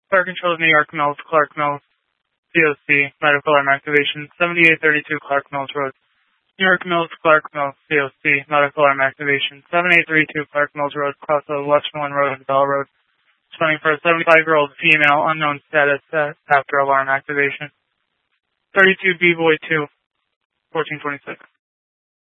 Fire Control of New York Mills, Clark Mills, COC, medical arm activation, 7832 Clark Mills Road. New York Mills, Clark Mills, COC, medical arm activation, 7832 Clark Mills Road, cross of Westmoreland Road and Bell Road. 20 for a 75-year-old female, unknown status after alarm activation. 32 B-Boy 2, 1426.